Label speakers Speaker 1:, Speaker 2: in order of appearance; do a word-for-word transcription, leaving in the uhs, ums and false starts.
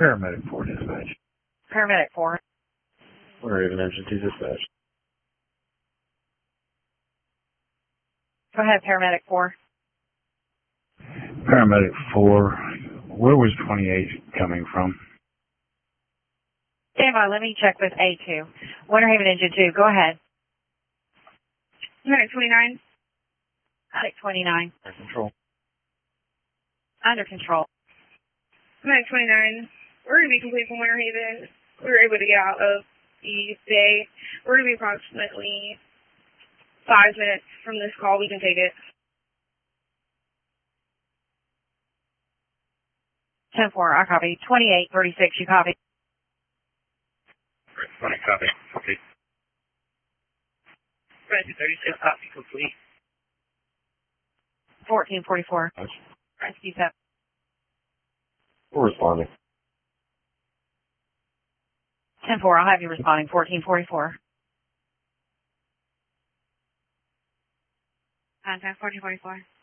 Speaker 1: Paramedic four dispatch.
Speaker 2: Paramedic four.
Speaker 3: Winter Haven Engine two dispatch.
Speaker 2: Go ahead, Paramedic four.
Speaker 1: Paramedic four. Where was twenty-eight coming from?
Speaker 2: Stand by, let me check with A two. Winter Haven Engine two, go ahead.
Speaker 4: Medic twenty-nine.
Speaker 2: Medic twenty-nine.
Speaker 3: Under control.
Speaker 2: Under control.
Speaker 4: Medic twenty-nine. We're going to be complete from Winter Haven. We were able to get out of the bay. We're going to be approximately five minutes from this call. We can take it.
Speaker 2: ten four, I copy. twenty-eight thirty-six, you copy.
Speaker 3: twenty, copy. Okay.
Speaker 4: twenty-two thirty-six, copy complete.
Speaker 2: fourteen forty-four.
Speaker 3: Nice.
Speaker 2: Rescue seven.
Speaker 3: We're responding.
Speaker 2: ten four, I'll have you responding. fourteen forty-four.
Speaker 4: Contact fourteen forty-four.